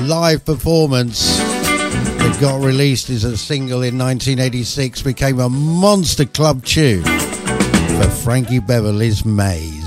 live performance that got released as a single in 1986 became a monster club tune for Frankie Beverly's Maze.